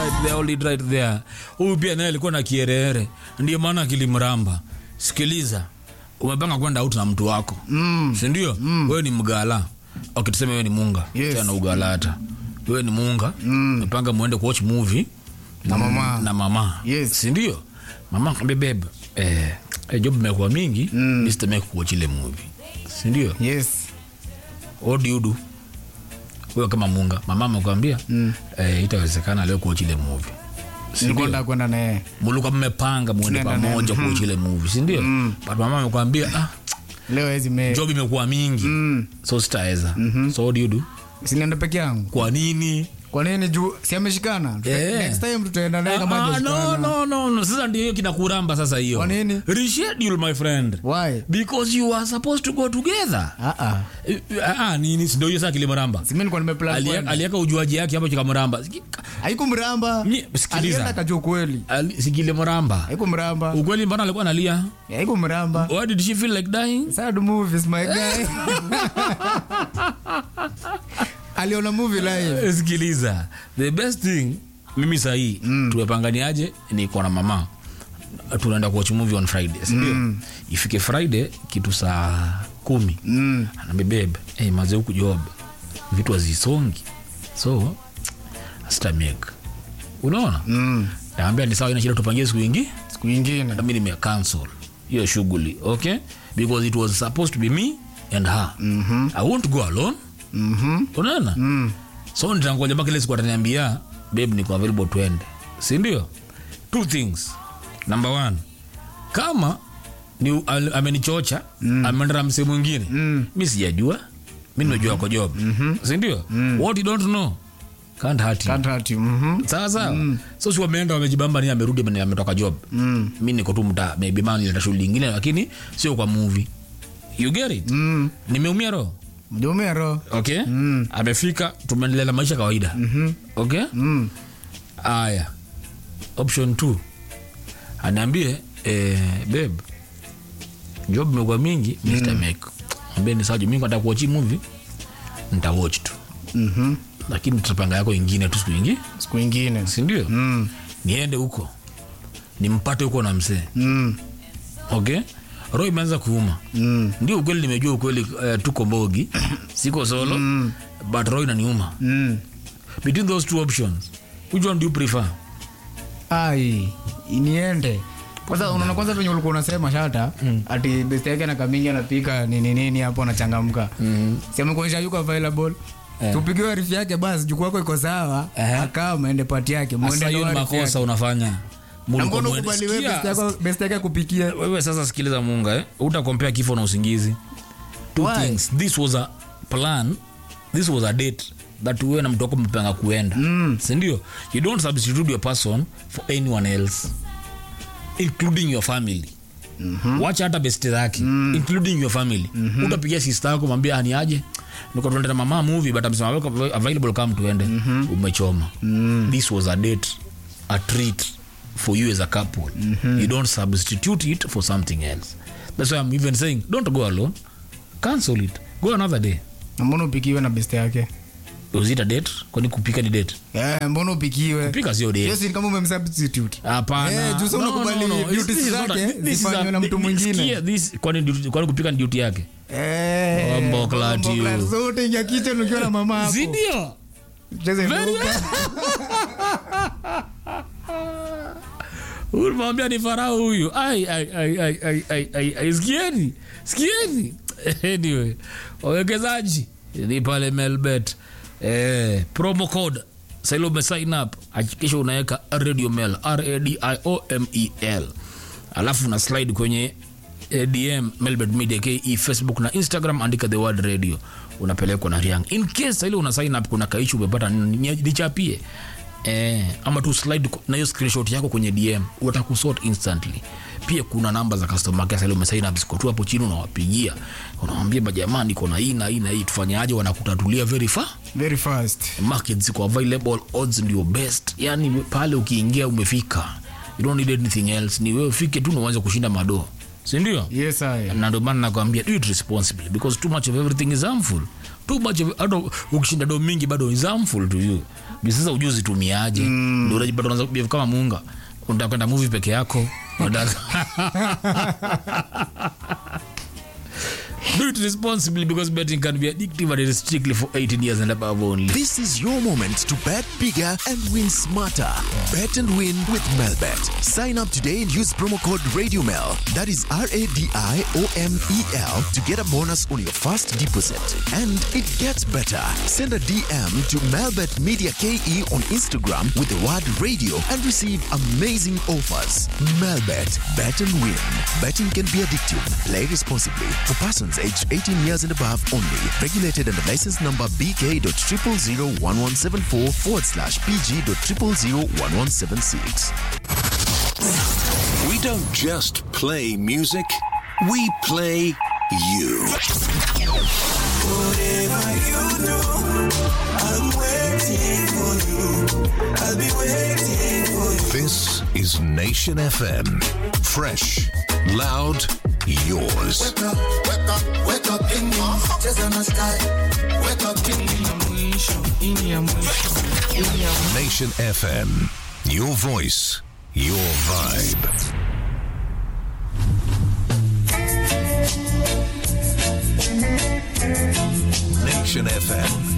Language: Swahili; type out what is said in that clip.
right there. Huyu pia naye alikuwa na kierere. Ndio maana kilimramba. Sikiliza. Umepanga kwenda out na mtu wako. Si ndio? Wewe ni mgala. Okay, tuseme wewe ni munga. Tena ugalata. Wewe ni munga. Umepanga muende watch movie na mama. Si ndio? Mama kambe babe. Job imekuwa mingi, nisiteme kuwatch ile movie. Si ndio? Yes. What do you do? Wewe kama munga, mama amekwambia itawezekana leo kuwatch ile movie. Nilikwenda kwenda naye. Muluka mmepanga muende pamoja kuwatch ile movie, si ndio? But mama amekwambia leo hizi job imekuwa mingi. So sitaweza. So what do you do? Sinaenda peke yangu. Kwa nini? Kwa nini juu si ameshikana? Next time tutaenda naye kama hajashikana. No. Sasa ndio hiyo kinakuramba sasa hiyo. Kwa nini? Reschedule my friend. Why? Because you are supposed to go together. Nini ndio hiyo sasa kilimramba. Si mimi nilikuwa nimeplan kwenda. Aliweka ujuaji yake hapo kikamramba. Haikumramba. Sikiliza. Alienda kajua kweli. Sikilimramba. Haikumramba. Ukweli mbona alikuwa analia? Haikumramba. Why did she feel like dying? Sad movies my guy. Aliona movie live. Sikiliza. The best thing mimi sahi tumepanganiaje ni kwa na mama. Tunaenda kuwatch movie on Friday. Ndio. Ifike Friday kitu saa 10. Anambia babe, maze huku job. Vitu hazisongi. So stomach. Unaona? Naambia ni sawa, ina shida tupangie siku nyingine. Na mimi nime cancel hiyo shughuli. Okay? Because it was supposed to be me and her. I won't go alone. Unaona? So nitangoja mpaka ile siku ataniambia babe niko available twende. Si ndio? Two things. Number 1, kama ni amenichocha, ameenda msemo mwingine. Mimi sijajua. Mimi nimejua kwa job. Si ndio? What you don't know can't hurt you. Sasa so si wameenda wamejibamba, ni amerudi ametoka job. Mimi niko tu mtaa, maybe man ile shughuli nyingine, lakini sio kwa movie. You get it? Nimeumia roho. Okay? Amefika, tumeendelea na maisha kawaida. Okay? Aya. Option 2. Aniambie babe, job imekuwa mingi, Mr. Make. Ambaye ni sawa, mimi nataka kuwatch movie, nitawatch tu. Lakini tutapanga yako ingine tu siku nyingine. Si ndio? Niende huko. Nimpate huko na mzee. Okay? Roho imeanza kuuma. Ndio ukweli, nimejua ukweli, tuko Mbogi. Siko solo. But roho inaniuma. Between those two options, which one do you prefer? Niende. Kwanza venye ulikuwa unasema Shata, ati best yake na Kamingi anapika nini hapo anachangamka. Sema kuonyesha yuko available. Tupigiwe arifu yake basi, juku wako iko sawa, akaa maende party yake, muende ndio makosa unafanya. Mbona ukubali wewe best yake kupikia? Wewe sasa sikiliza Munga, utakompea kifo na usingizi. Two things. This was a plan. This was a date that wewe na mtoko mpanga kuenda. Si ndio? You don't substitute your person for anyone else, including your family. Watch hata best zake, including your family. Utapigia sister yako mwambie ani aje, niko tuende na mama movie, but amesema available come tuende. Umechoma. This was a date, a treat for you as a couple. You don't substitute it for something else. That's why I'm even saying don't go alone, cancel it, go another day. Mbona upikiwe na best yake? Was it a date? Kwani kupika ni date? Mbona upikiwe? Kupika sio date. Yes, kama umemsubstitute. Hapana. Juu sasa unakubali duty zake zifanywe na mtu mwingine. Kwani kupika ni duty yake? Mboklati. Zote ingia kitchen ukiwa na mama hapo. Ndio. Mwambia ni farao huyu. Sikieni. Anyway, wawekezaji ni pale Melbet. Promo code sasa ume sign up, hakikisha unaweka Radio Mel, RADIOMEL. Alafu una slide kwenye DM Melbet Media KE, Facebook na Instagram, andika the word radio, unapelekwa na Riang. In case ile una sign up kuna kaishu umepata nichapie, ama tu slide na hiyo screenshot yako kwenye DM, utakusort instantly. Pia kuna namba za customer care sasa umesign up ziko tu hapo chini, unawapigia, unamwambia majamani niko na hii na hii, tufanyaje? Wanakutatulia very fast. Markets ziko available, odds ndio best. Yani pale ukiingia umefika. You don't need anything else. Ni wewe ufike tu na uanze kushinda mado. si ndio? Yes, I. Na ndio maana nakwambia do it responsibly because too much of everything is harmful. Too much of ukishinda do mingi bado is harmful to you. Sasa ujuzi tumiaje? Ndio unajipata unaanza kubehave kama munga. Unataka kwenda movie peke yako. Do it responsibly because betting can be addictive and it is strictly for 18 years and above only. This is your moment to bet bigger and win smarter. Bet and win with Melbet. Sign up today and use promo code RadioMel. That is RADIOMEL to get a bonus on your first deposit. And it gets better. Send a DM to Melbet Media KE on Instagram with the word radio and receive amazing offers. Melbet. Bet and win. Betting can be addictive. Play responsibly. For persons aged 18 years and above only. Regulated under license number BK.0001174/PG.0001176. We don't just play music, we play you. Whatever you do, I'm waiting for you. I'll be waiting for you. This is Nation FM. Fresh, loud, yours. Wake up, wake up, wake up in your heart. Just on the sky. Wake up in your Nation FM. Your voice, your vibe. Nation FM.